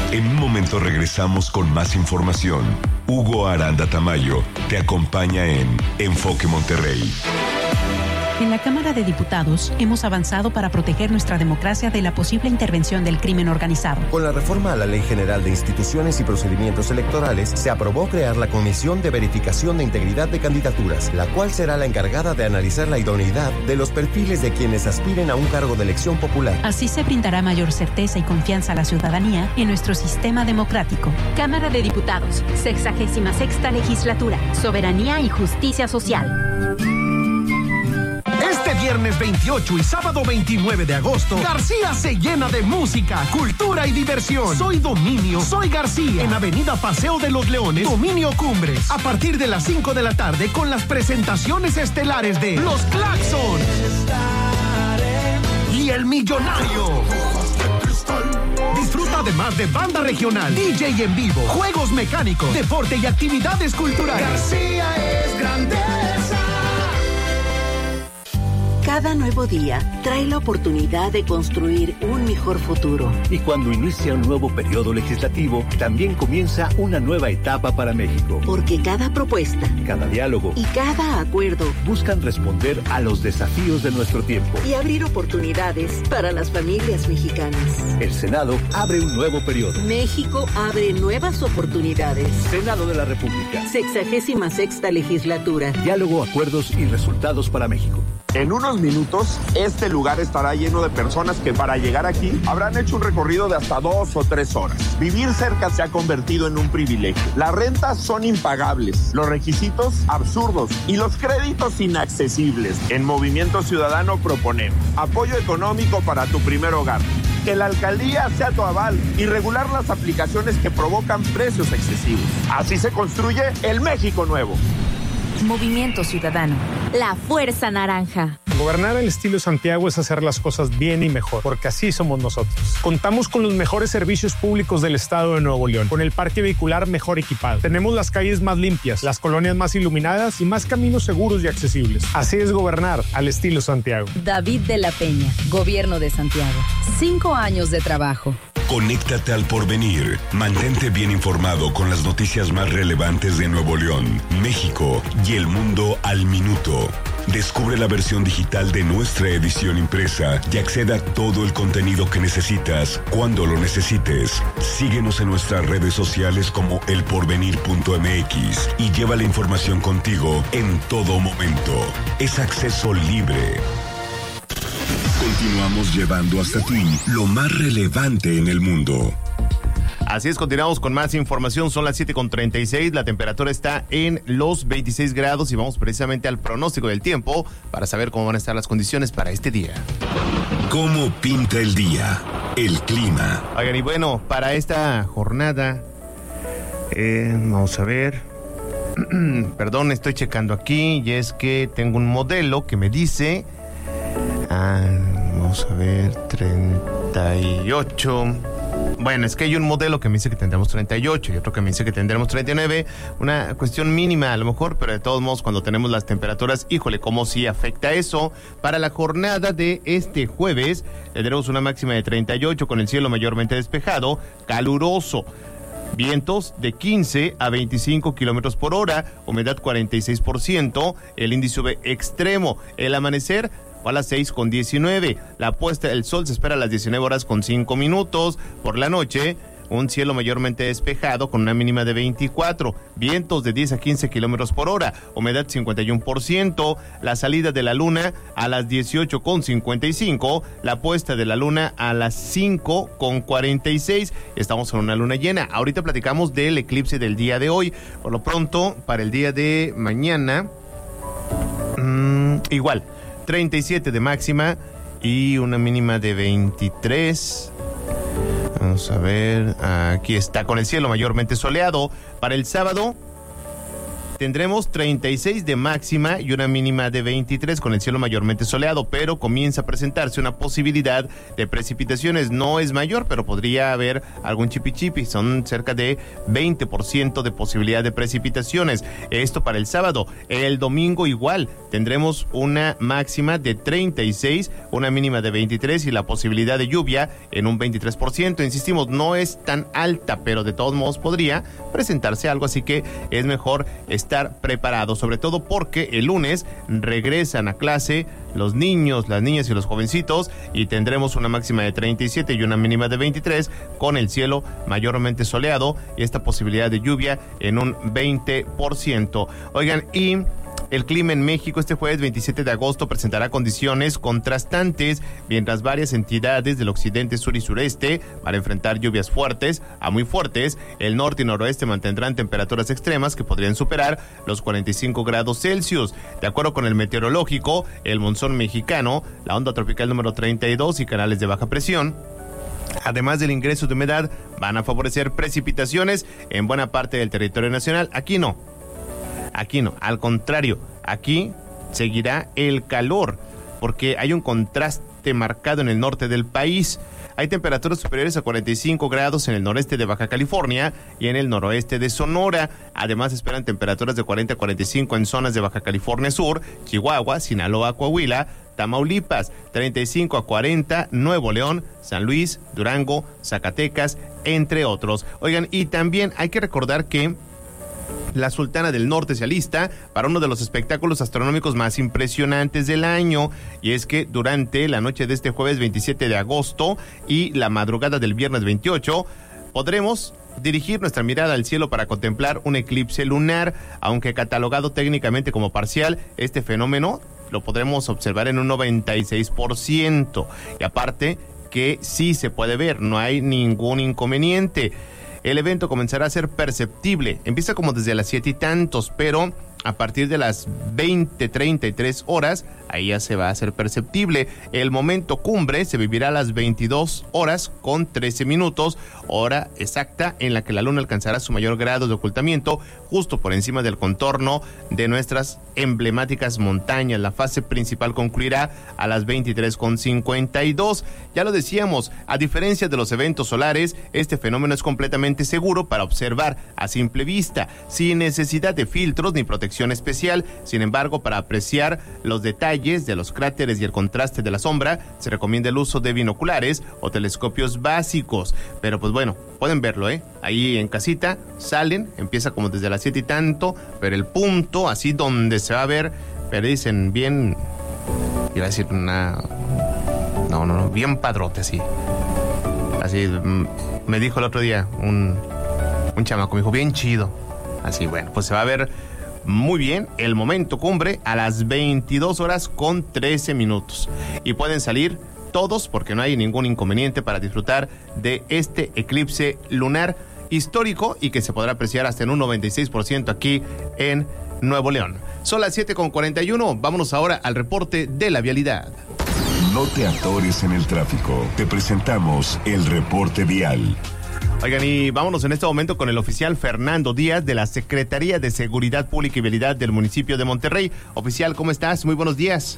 En un momento regresamos con más información. Hugo Aranda Tamayo te acompaña en Enfoque Monterrey. En la Cámara de Diputados hemos avanzado para proteger nuestra democracia de la posible intervención del crimen organizado. Con la reforma a la Ley General de Instituciones y Procedimientos Electorales, se aprobó crear la Comisión de Verificación de Integridad de Candidaturas, la cual será la encargada de analizar la idoneidad de los perfiles de quienes aspiren a un cargo de elección popular. Así se brindará mayor certeza y confianza a la ciudadanía en nuestro sistema democrático. Cámara de Diputados, 66ª Legislatura, Soberanía y Justicia Social. Este viernes 28 y sábado 29 de agosto, García se llena de música, cultura y diversión. Soy Dominio, soy García. En Avenida Paseo de los Leones, Dominio Cumbres. A partir de las 5 de la tarde con las presentaciones estelares de Los Claxon y El Millonario. Disfruta además de banda regional, DJ en vivo, juegos mecánicos, deporte y actividades culturales. García es grandeza. Cada nuevo día trae la oportunidad de construir un mejor futuro. Y cuando inicia un nuevo periodo legislativo, también comienza una nueva etapa para México. Porque cada propuesta, cada diálogo y cada acuerdo buscan responder a los desafíos de nuestro tiempo y abrir oportunidades para las familias mexicanas. El Senado abre un nuevo periodo. México abre nuevas oportunidades. Senado de la República. 66ª Legislatura. Diálogo, acuerdos y resultados para México. En unos minutos, este lugar estará lleno de personas que para llegar aquí habrán hecho un recorrido de hasta 2 o 3 horas. Vivir cerca se ha convertido en un privilegio. Las rentas son impagables, los requisitos absurdos y los créditos inaccesibles. En Movimiento Ciudadano proponemos apoyo económico para tu primer hogar, que la alcaldía sea tu aval y regular las aplicaciones que provocan precios excesivos. Así se construye el México nuevo. Movimiento Ciudadano, la fuerza naranja. Gobernar al estilo Santiago es hacer las cosas bien y mejor, porque así somos nosotros. Contamos con los mejores servicios públicos del estado de Nuevo León, con el parque vehicular mejor equipado. Tenemos las calles más limpias, las colonias más iluminadas y más caminos seguros y accesibles. Así es gobernar al estilo Santiago. David de la Peña, Gobierno de Santiago. 5 años de trabajo. Conéctate al Porvenir. Mantente bien informado con las noticias más relevantes de Nuevo León, México y el mundo al minuto. Descubre la versión digital de nuestra edición impresa y acceda a todo el contenido que necesitas cuando lo necesites. Síguenos en nuestras redes sociales como elporvenir.mx y lleva la información contigo en todo momento. Es acceso libre. Continuamos llevando hasta ti lo más relevante en el mundo. Así es, continuamos con más información. Son las 7:36, la temperatura está en los 26 grados y vamos precisamente al pronóstico del tiempo para saber cómo van a estar las condiciones para este día. ¿Cómo pinta el día? El clima. Oigan, y bueno, para esta jornada, vamos a ver. Perdón, estoy checando aquí y es que tengo un modelo que me dice... vamos a ver, 38. Bueno, es que hay un modelo que me dice que tendremos 38 y otro que me dice que tendremos 39. Una cuestión mínima a lo mejor, pero de todos modos cuando tenemos las temperaturas, híjole, cómo sí afecta eso. Para la jornada de este jueves tendremos una máxima de 38 con el cielo mayormente despejado, caluroso. Vientos de 15 a 25 kilómetros por hora, humedad 46%, el índice UV extremo, el amanecer a las 6:19, la puesta del sol se espera a las 19:05, por la noche un cielo mayormente despejado con una mínima de 24, vientos de 10 a 15 kilómetros por hora, humedad 51%, la salida de la luna a las 18:55, la puesta de la luna a las 5:46, estamos en una luna llena. Ahorita platicamos del eclipse del día de hoy. Por lo pronto, para el día de mañana, igual, 37 de máxima y una mínima de 23. Vamos a ver, aquí está, con el cielo mayormente soleado. Para el sábado, tendremos 36 de máxima y una mínima de 23 con el cielo mayormente soleado, pero comienza a presentarse una posibilidad de precipitaciones. No es mayor, pero podría haber algún chipichipi. Son cerca de 20% de posibilidad de precipitaciones. Esto para el sábado. El domingo igual. Tendremos una máxima de 36, una mínima de 23 y la posibilidad de lluvia en un 23%. Insistimos, no es tan alta, pero de todos modos podría presentarse algo, así que es mejor estar preparado, sobre todo porque el lunes regresan a clase los niños, las niñas y los jovencitos y tendremos una máxima de 37 y una mínima de 23 con el cielo mayormente soleado y esta posibilidad de lluvia en un 20%. Oigan, y el clima en México este jueves 27 de agosto presentará condiciones contrastantes, mientras varias entidades del occidente, sur y sureste van a enfrentar lluvias fuertes a muy fuertes. El norte y noroeste mantendrán temperaturas extremas que podrían superar los 45 grados Celsius. De acuerdo con el meteorológico, el monzón mexicano, la onda tropical número 32 y canales de baja presión, además del ingreso de humedad, van a favorecer precipitaciones en buena parte del territorio nacional. Aquí no, al contrario, aquí seguirá el calor, porque hay un contraste marcado en el norte del país. Hay temperaturas superiores a 45 grados en el noreste de Baja California y en el noroeste de Sonora. Además, esperan temperaturas de 40 a 45 en zonas de Baja California Sur, Chihuahua, Sinaloa, Coahuila, Tamaulipas, 35 a 40, Nuevo León, San Luis, Durango, Zacatecas, entre otros. Oigan, y también hay que recordar que la Sultana del Norte se alista para uno de los espectáculos astronómicos más impresionantes del año, y es que durante la noche de este jueves 27 de agosto y la madrugada del viernes 28 podremos dirigir nuestra mirada al cielo para contemplar un eclipse lunar. Aunque catalogado técnicamente como parcial, este fenómeno lo podremos observar en un 96%, y aparte que sí se puede ver, no hay ningún inconveniente. El evento comenzará a ser perceptible. Empieza como desde las 7 y tantos, pero a partir de las 20:33 horas, ahí ya se va a hacer perceptible. El momento cumbre se vivirá a las 22 horas con 13 minutos, hora exacta en la que la luna alcanzará su mayor grado de ocultamiento, justo por encima del contorno de nuestras emblemáticas montañas. La fase principal concluirá a las 23:52. Ya lo decíamos, a diferencia de los eventos solares, este fenómeno es completamente seguro para observar a simple vista, sin necesidad de filtros ni protección especial. Sin embargo, para apreciar los detalles de los cráteres y el contraste de la sombra, se recomienda el uso de binoculares o telescopios básicos. Pero pues bueno, pueden verlo, ahí en casita, salen, empieza como desde las 7 y tanto, pero el punto así donde se va a ver, pero dicen bien, iba a decir bien padrote, así me dijo el otro día un chamaco, me dijo, bien chido, así. Bueno, pues se va a ver muy bien el momento cumbre a las 22 horas con 13 minutos. Y pueden salir todos porque no hay ningún inconveniente para disfrutar de este eclipse lunar histórico y que se podrá apreciar hasta en un 96% aquí en Nuevo León. Son las 7:41. Vámonos ahora al reporte de la vialidad. No te atores en el tráfico. Te presentamos el reporte vial. Oigan, y vámonos en este momento con el oficial Fernando Díaz de la Secretaría de Seguridad Pública y Vialidad del municipio de Monterrey. Oficial, ¿cómo estás? Muy buenos días.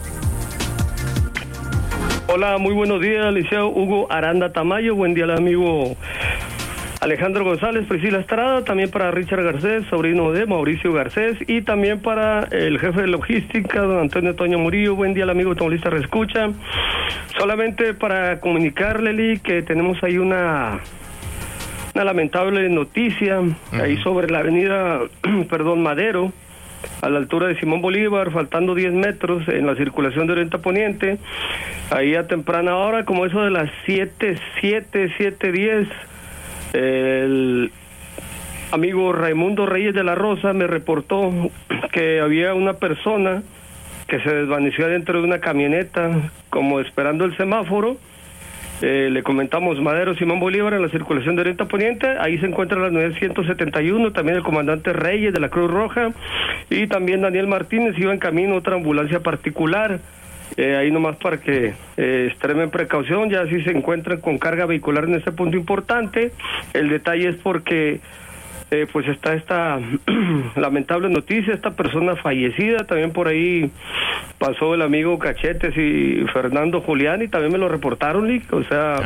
Hola, muy buenos días, licenciado Hugo Aranda Tamayo. Buen día al amigo Alejandro González, Priscila Estrada, también para Richard Garcés, sobrino de Mauricio Garcés, y también para el jefe de logística, don Antonio Toño Murillo. Buen día al amigo automovilista Reescucha. Solamente para comunicarle, Lee, que tenemos ahí una lamentable noticia, ahí sobre la avenida, Madero, a la altura de Simón Bolívar, faltando 10 metros en la circulación de Oriente a Poniente, ahí a temprana hora, como eso de las 7:10, el amigo Raimundo Reyes de la Rosa me reportó que había una persona que se desvaneció dentro de una camioneta, como esperando el semáforo. Le comentamos Madero, Simón Bolívar, en la circulación de Oriente a Poniente. Ahí se encuentra la unidad 171, también el comandante Reyes de la Cruz Roja, y también Daniel Martínez. Iba en camino otra ambulancia particular. Ahí nomás para que extremen precaución, ya si se encuentran con carga vehicular en este punto importante. El detalle es porque pues está esta lamentable noticia, esta persona fallecida. También por ahí pasó el amigo Cachetes y Fernando Julián, y también me lo reportaron, Lick. O sea,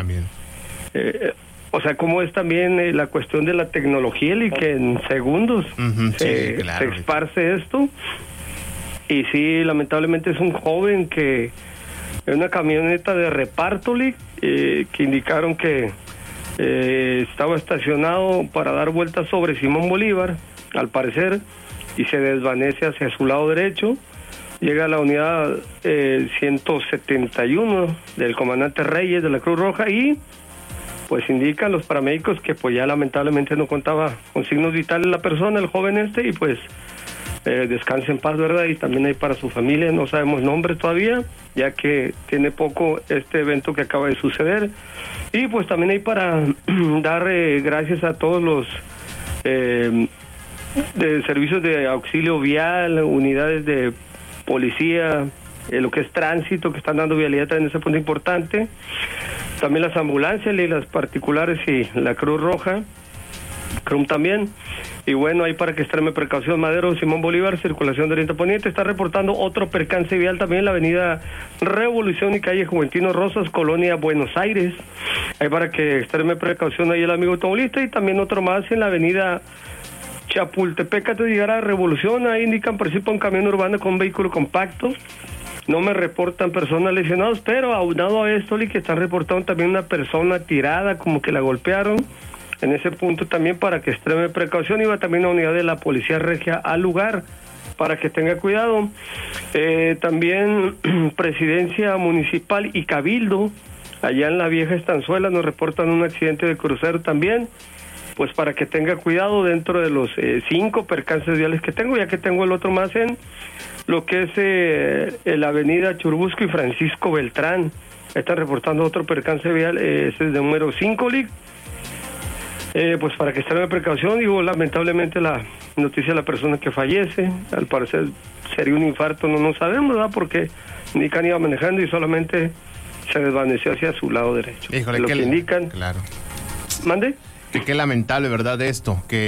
cómo es también la cuestión de la tecnología, y que en segundos se esparce esto. Y sí, lamentablemente es un joven que en una camioneta de reparto, Lick, que indicaron que estaba estacionado para dar vueltas sobre Simón Bolívar, al parecer, y se desvanece hacia su lado derecho. Llega a la unidad 171 del comandante Reyes de la Cruz Roja, y pues indican los paramédicos que pues ya lamentablemente no contaba con signos vitales la persona, el joven y pues descanse en paz, ¿verdad? Y también hay para su familia, no sabemos nombre todavía, ya que tiene poco este evento que acaba de suceder. Y pues también hay para dar gracias a todos los de servicios de auxilio vial, unidades de policía, lo que es tránsito, que están dando vialidad en ese punto importante. También las ambulancias y las particulares y la Cruz Roja, CRUM también. Y bueno, ahí para que extreme precaución, Madero, Simón Bolívar, circulación de Oriente Poniente. Está reportando otro percance vial también en la avenida Revolución y calle Juventino Rosas, Colonia Buenos Aires. Ahí para que extreme precaución ahí el amigo automovilista. Y también otro más en la avenida Chapultepec, antes de llegar a Revolución. Ahí indican participa un camión urbano con un vehículo compacto. No me reportan personas lesionadas, pero aunado a esto, que están reportando también una persona tirada, como que la golpearon. En ese punto también para que extreme precaución. Iba también una unidad de la Policía Regia al lugar para que tenga cuidado. También Presidencia Municipal y Cabildo, allá en la Vieja Estanzuela, nos reportan un accidente de crucero también. Pues para que tenga cuidado dentro de los 5 percances viales que tengo, ya que tengo el otro más en lo que es la avenida Churubusco y Francisco Beltrán. Están reportando otro percance vial, ese es de número 5, Lick. Pues para que estén en precaución. Digo, lamentablemente la noticia de la persona que fallece, al parecer sería un infarto, no sabemos, ¿verdad? Porque indican iba manejando y solamente se desvaneció hacia su lado derecho. Híjole, lo que indican. Claro. ¿Mande? Qué lamentable, ¿verdad? Esto, que